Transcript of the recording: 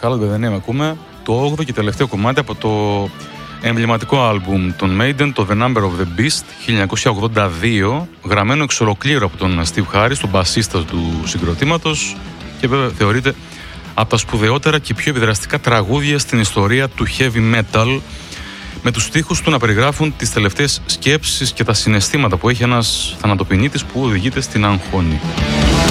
Hallowed by the Name ακούμε το 8ο και τελευταίο κομμάτι από το εμβληματικό άλμπουμ των Maiden, το The Number of the Beast, 1982, γραμμένο εξ ολοκλήρου από τον Steve Harris, τον μπασίστα του συγκροτήματος, και βέβαια θεωρείται από τα σπουδαιότερα και πιο επιδραστικά τραγούδια στην ιστορία του heavy metal, με τους στίχους του να περιγράφουν τις τελευταίες σκέψεις και τα συναισθήματα που έχει ένας θανατοποιητής που οδηγείται στην αγχώνη.